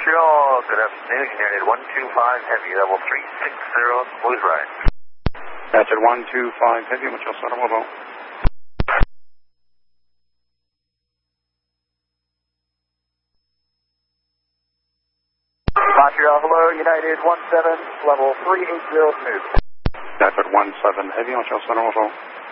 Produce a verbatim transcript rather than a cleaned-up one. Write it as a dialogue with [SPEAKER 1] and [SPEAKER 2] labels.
[SPEAKER 1] Montreal, good afternoon, United one two five Heavy, level three six zero, smooth ride.
[SPEAKER 2] That's at one two five Heavy, Montreal Center, level.
[SPEAKER 1] Montreal, hello, United one seven, level three eight zero, smooth.
[SPEAKER 2] That's at one seven Heavy, Montreal Center, level.